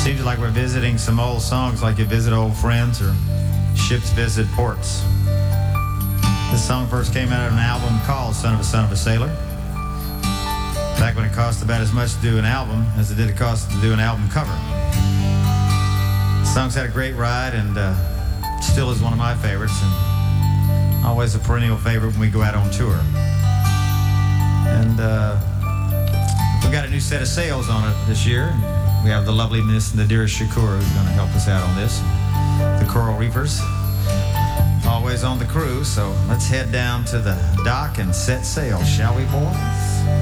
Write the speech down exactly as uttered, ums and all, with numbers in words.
Seems like we're visiting some old songs like you visit old friends or ships visit ports. This song first came out of an album called Son of a Son of a Sailor. Back when it cost about as much to do an album as it did it cost to do an album cover. The song's had a great ride and uh, still is one of my favorites and always a perennial favorite when we go out on tour. And uh, we got a new set of sails on it this year. We have the lovely Miss Nadira Shakur who's going to help us out on this. The Coral Reefers, always on the cruise, so let's head down to the dock and set sail, shall we, boys?